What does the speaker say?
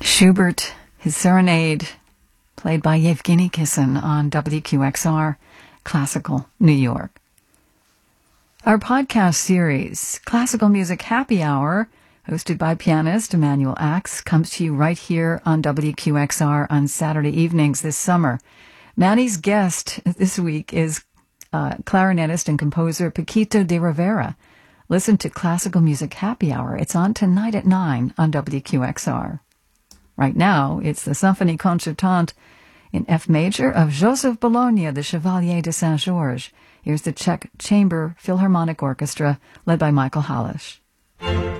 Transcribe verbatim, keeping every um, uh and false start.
Schubert, his Serenade, played by Yevgeny Kissin on W Q X R, Classical New York. Our podcast series, Classical Music Happy Hour, hosted by pianist Emanuel Ax, comes to you right here on W Q X R on Saturday evenings this summer. Manny's guest this week is uh, clarinetist and composer Paquito de Rivera. Listen to Classical Music Happy Hour. It's on tonight at nine on W Q X R. Right now, it's the Symphonie Concertante in F major of Joseph Bologna, the Chevalier de Saint-Georges. Here's the Czech Chamber Philharmonic Orchestra, led by Michael Halisch.